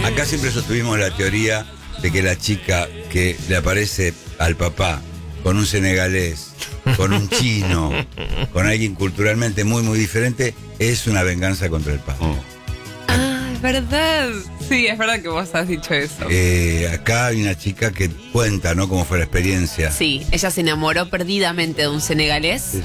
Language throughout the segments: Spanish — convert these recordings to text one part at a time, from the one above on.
Acá siempre sostuvimos la teoría de que la chica que le aparece al papá con un senegalés, con un chino, con alguien culturalmente muy, muy diferente, es una venganza contra el padre. Ah, es verdad. Sí, es verdad que vos has dicho eso. Acá hay una chica que cuenta, ¿no? Cómo fue la experiencia. Sí, ella se enamoró perdidamente de un senegalés.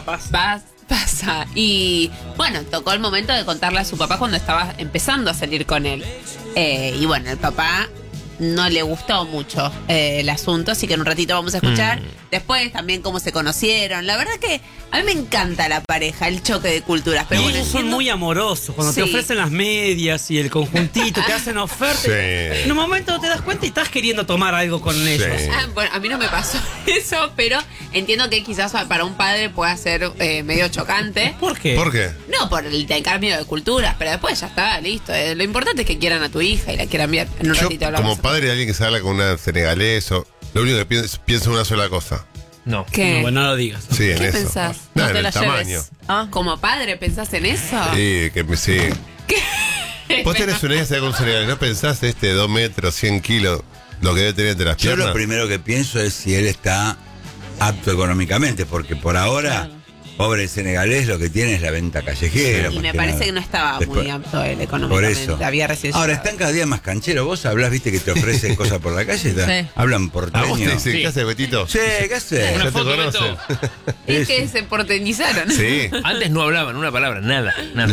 Pasa. Y bueno, tocó el momento de contarle a su papá cuando estaba empezando a salir con él. Y bueno, el papá no le gustó mucho el asunto, así que en un ratito vamos a escuchar después también cómo se conocieron. La verdad que a mí me encanta la pareja, el choque de culturas. Pero Y bueno, ellos son muy amorosos. Cuando te ofrecen las medias y el conjuntito, te hacen ofertas. Sí. En un momento te das cuenta y estás queriendo tomar algo con ellos. Bueno, a mí no me pasó eso, pero entiendo que quizás para un padre pueda ser medio chocante. ¿Por qué? ¿Por qué? No, por el cambio de culturas, pero después ya está, listo. Lo importante es que quieran a tu hija y la quieran bien. En un Yo, ratito hablamos. como padre de alguien que se habla con una senegalés, lo único que pienso una sola cosa. No, ¿Qué? no, bueno, no lo digas. Sí, en ¿Qué eso. pensás? No, No en te el la tamaño. lleves. Como padre, ¿pensás en eso? Sí, sí. ¿Qué? Vos tenés una idea de con un senegalés, ¿no pensás 2 metros, 100 kilos, lo que debe tener entre las Yo piernas? lo primero que pienso es si él está apto económicamente, porque por ahora, pobre senegalés, lo que tiene es la venta callejera. Y más me que parece nada. que no estaba Después- muy apto él Por económicamente. eso. Había recién Ahora llegado. están cada día más cancheros. Vos hablás, viste, que te ofrecen cosas por la calle. Sí. Hablan ¿A vos porteño. te dicen Sí. qué haces, Betito? Che, ¿qué haces? Una Ya te foto, conocen. Es que se porteñizaron. Sí. Antes no hablaban una palabra, nada.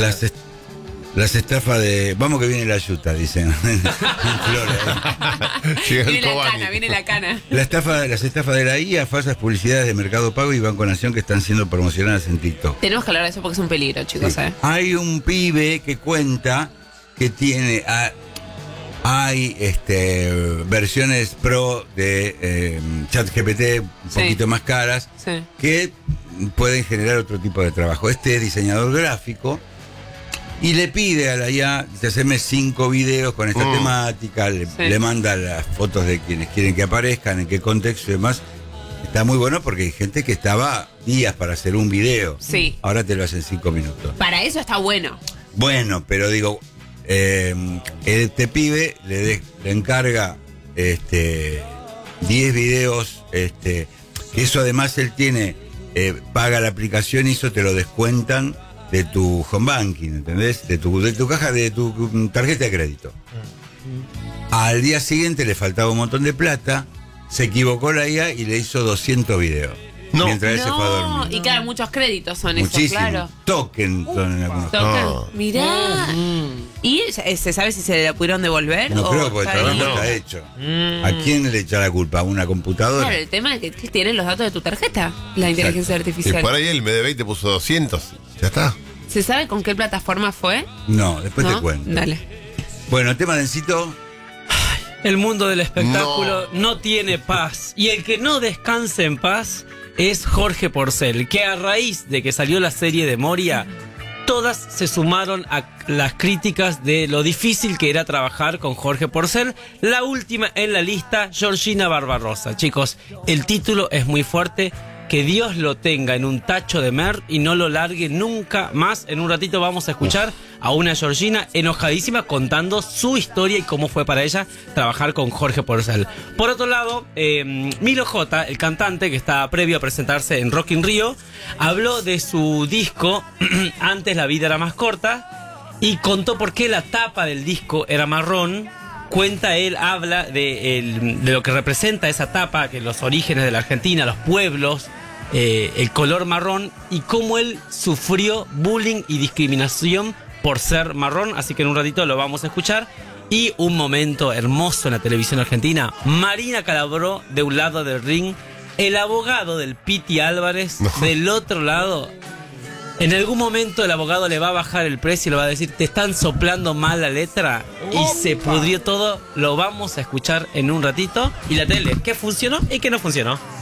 Las estafas de... Vamos que viene la yuta, dicen. En Flores. Llega el Viene la Cobani. cana, viene la cana. Las estafas de la IA, falsas publicidades de Mercado Pago y Banco Nación que están siendo promocionadas en TikTok. Tenemos que hablar de eso porque es un peligro, chicos. Sí. Hay un pibe que cuenta que tiene... hay versiones pro de ChatGPT un poquito más caras Sí. que pueden generar otro tipo de trabajo. Este es diseñador gráfico y le pide a la IA, dice, haceme 5 videos con esta temática, le manda las fotos de quienes quieren que aparezcan, en qué contexto y demás. Está muy bueno porque hay gente que estaba días para hacer un video. Sí. Ahora te lo hacen 5 minutos. Para eso está bueno. Bueno, pero digo, este pibe le encarga 10 videos, que eso además él tiene, paga la aplicación y eso te lo descuentan de tu home banking, ¿entendés? De tu caja, de tu tarjeta de crédito. Al día siguiente le faltaba un montón de plata, se equivocó la IA y le hizo 200 videos. No. Mientras él se fue a dormir. Y claro, muchos créditos son Muchísimo. esos, claro. Token son en algunos casos. Tocan. Mirá. ¿Y se sabe si se la pudieron devolver? No o creo porque el está ahí? trabajo está hecho. ¿A quién le echa la culpa? ¿A una computadora? Claro, el tema es que tienen los datos de tu tarjeta, la inteligencia Y artificial. por ahí el MDB te puso 200. Ya está. ¿Se sabe con qué plataforma fue? No, después ¿No? te cuento. Dale. Bueno, tema densito. El mundo del espectáculo no tiene paz. Y el que no descansa en paz es Jorge Porcel, que a raíz de que salió la serie de Moria, todas se sumaron a las críticas de lo difícil que era trabajar con Jorge Porcel. La última en la lista, Georgina Barbarossa. Chicos, el título es muy fuerte. Que Dios lo tenga en un tacho de mer y no lo largue nunca más. En un ratito vamos a escuchar a una Georgina enojadísima contando su historia y cómo fue para ella trabajar con Jorge Porcel. Por otro lado, Milo J, el cantante que está previo a presentarse en Rock in Rio, habló de su disco Antes la vida era más corta y contó por qué la tapa del disco era marrón. Cuenta él, habla de lo que representa esa tapa, que los orígenes de la Argentina, los pueblos, el color marrón y cómo él sufrió bullying y discriminación por ser marrón. Así que en un ratito lo vamos a escuchar. Y un momento hermoso en la televisión argentina, Marina Calabró de un lado del ring, el abogado del Piti Álvarez del otro lado. En algún momento el abogado le va a bajar el precio y le va a decir, te están soplando mal la letra y se pudrió todo. Lo vamos a escuchar en un ratito. Y la tele, ¿qué funcionó y qué no funcionó?